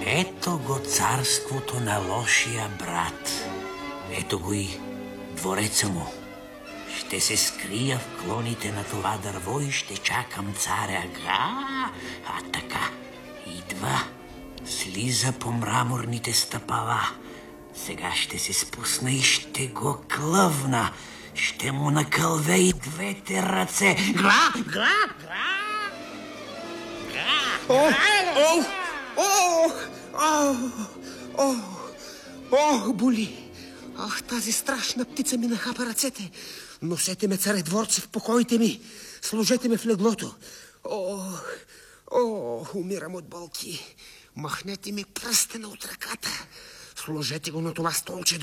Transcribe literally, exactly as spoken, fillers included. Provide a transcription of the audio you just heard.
Ето го царството на лошия брат. Ето го и двореца му. Ще се скрия в клоните на това дърво и ще чакам царя. Га, а така, идва, слиза по мраморните стъпала. Сега ще се спусна и ще го клъвна. Ще му накълвя и двете ръце. Гра, гра, гра. О, о, о, о, о, о, боли. Ах, тази страшна птица ми нахапа ръцете. Носете ме, царе дворци, в покоите ми. Сложете ме в леглото. О, о, умирам от болки. Махнете ми пръстена от ръката. Сложете го на това столче